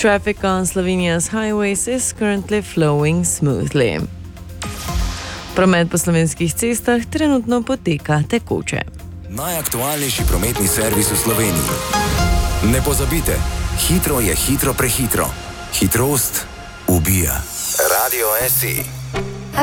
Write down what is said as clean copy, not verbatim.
Traffic on Slovenia's highways is currently flowing smoothly. Promet po slovenskih cestah trenutno poteka tekoče. Najaktualnejši prometni servis v Sloveniji. Ne pozabite, hitro je hitro prehitro. Hitrost ubija. Radio SE.